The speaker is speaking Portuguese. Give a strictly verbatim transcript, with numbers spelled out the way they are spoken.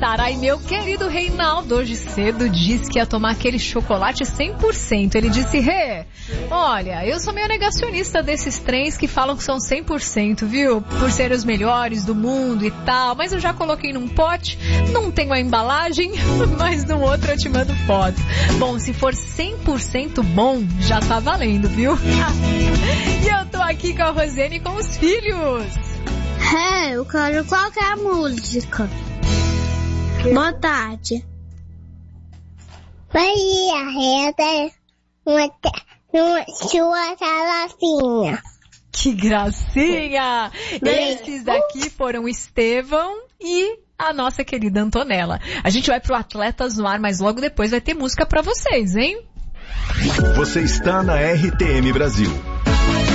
Sara, e meu querido Reinaldo hoje cedo disse que ia tomar aquele chocolate cem por cento. Ele disse, Rê, olha, eu sou meio negacionista desses trens que falam que são cem por cento, viu? Por serem os melhores do mundo e tal, mas eu já coloquei num pote, não tenho a embalagem, mas no outro eu te mando foto. Bom, se for cem por cento bom, já tá valendo, viu? E eu tô aqui com a Rosane e com os filhos. É, eu quero qualquer música. Que? Boa tarde. Maria Reda, uma, uma sua salafinha. Que gracinha! Esses daqui foram o Estevão e a nossa querida Antonella. A gente vai pro Atletas no Ar, mas logo depois vai ter música pra vocês, hein? Você está na R T M Brasil.